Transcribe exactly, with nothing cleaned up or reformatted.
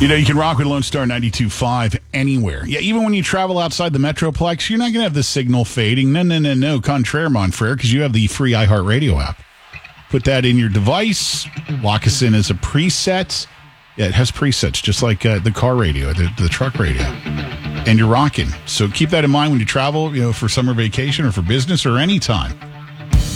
You know, you can rock with Lone Star ninety-two point five anywhere. Yeah, even when you travel outside the Metroplex, you're not going to have the signal fading. No, no, no, no. Contraire, mon frere, because you have the free iHeartRadio app. Put that in your device. Lock us in as a preset. Yeah, it has presets, just like uh, the car radio, the, the truck radio. And you're rocking. So keep that in mind when you travel, you know, for summer vacation or for business or any time.